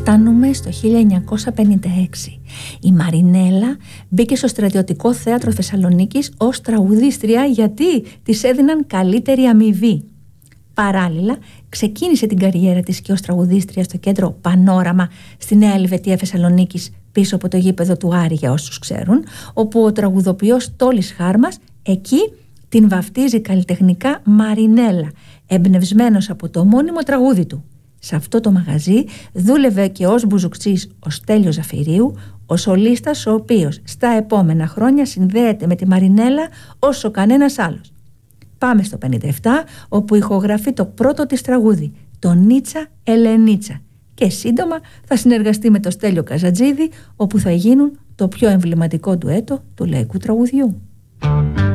Φτάνουμε στο 1956. Η Μαρινέλα μπήκε στο Στρατιωτικό Θέατρο Θεσσαλονίκης ως τραγουδίστρια γιατί της έδιναν καλύτερη αμοιβή. Παράλληλα, ξεκίνησε την καριέρα της και ως τραγουδίστρια στο κέντρο Πανόραμα στη Νέα Ελβετία Θεσσαλονίκης, πίσω από το γήπεδο του Άρη, για όσους ξέρουν, όπου ο τραγουδοποιός Τόλης Χάρμας εκεί την βαφτίζει καλλιτεχνικά Μαρινέλα, εμπνευσμένος από το μόνιμο τραγούδι του. Σε αυτό το μαγαζί δούλευε και ως μπουζουκτσής ο Στέλιος Ζαφυρίου, ο σολίστας ο οποίος στα επόμενα χρόνια συνδέεται με τη Μαρινέλα όσο κανένας άλλος. Πάμε στο 57, όπου ηχογραφεί το πρώτο της τραγούδι, το Νίτσα Ελενίτσα, και σύντομα θα συνεργαστεί με το Στέλιο Καζατζίδη, όπου θα γίνουν το πιο εμβληματικό ντουέτο του λαϊκού τραγουδιού.